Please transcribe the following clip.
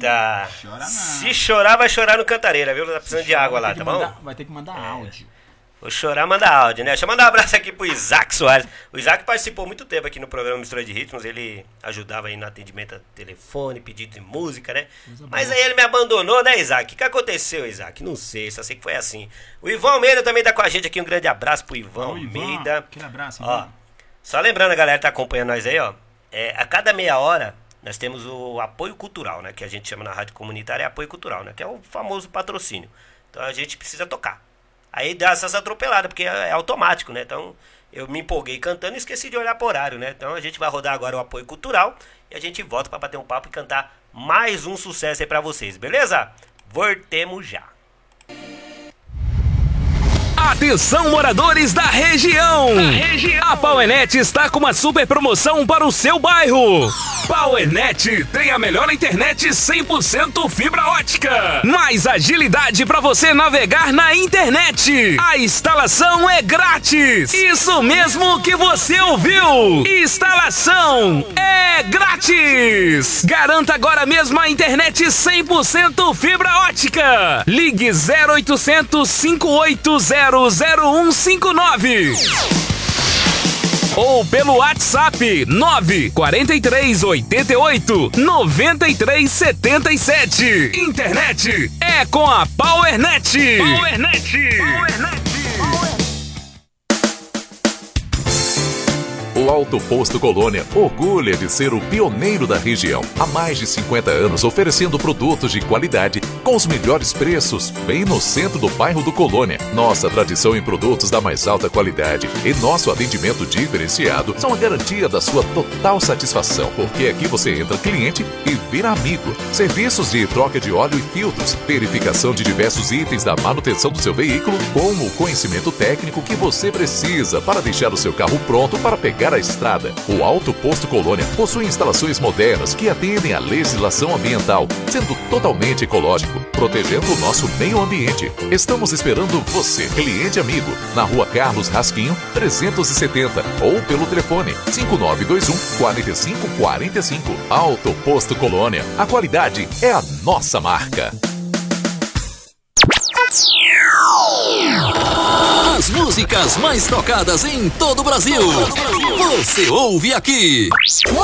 Eita. Chora não. Se chorar, vai chorar no Cantareira, viu? Tá precisando de água lá, tá bom? Vai ter que mandar áudio. Vou chorar, manda áudio, né? Deixa eu mandar um abraço aqui pro Isaac Soares. O Isaac participou muito tempo aqui no programa Mistura de Ritmos. Ele ajudava aí no atendimento a telefone, pedido de música, né? Mas aí ele me abandonou, né, Isaac? O que aconteceu, Isaac? Não sei, só sei que foi assim. O Ivan Almeida também tá com a gente aqui. Um grande abraço pro Ivan Almeida. Aquele abraço, Ivan. Ó, só lembrando a galera que tá acompanhando nós aí, ó. A cada meia hora nós temos o apoio cultural, né? Que a gente chama na rádio comunitária apoio cultural, né? Que é o famoso patrocínio. Então a gente precisa tocar. Aí dá essas atropeladas, porque é automático, né? Então eu me empolguei cantando e esqueci de olhar pro horário, né? Então a gente vai rodar agora o apoio cultural e a gente volta pra bater um papo e cantar mais um sucesso aí pra vocês, beleza? Voltemos já. Atenção, moradores da região! A Powernet está com uma super promoção para o seu bairro. Powernet tem a melhor internet 100% fibra ótica. Mais agilidade para você navegar na internet. A instalação é grátis. Isso mesmo que você ouviu. Instalação é grátis. Garanta agora mesmo a internet 100% fibra ótica. Ligue 0800 580 0159 ou pelo WhatsApp 943 88 93 77. Internet é com a Powernet. O Alto Posto Colônia orgulha de ser o pioneiro da região. Há mais de 50 anos oferecendo produtos de qualidade com os melhores preços, bem no centro do bairro do Colônia. Nossa tradição em produtos da mais alta qualidade e nosso atendimento diferenciado são a garantia da sua total satisfação, porque aqui você entra cliente e vira amigo. Serviços de troca de óleo e filtros, verificação de diversos itens da manutenção do seu veículo, com o conhecimento técnico que você precisa para deixar o seu carro pronto para pegar a estrada. O Alto Posto Colônia possui instalações modernas que atendem à legislação ambiental, sendo totalmente ecológico, protegendo o nosso meio ambiente. Estamos esperando você, cliente amigo, na Rua Carlos Rasquinho, 370, ou pelo telefone 5921 4545. Alto Posto Colônia. A qualidade é a nossa marca. As músicas mais tocadas em todo o Brasil. Você ouve aqui.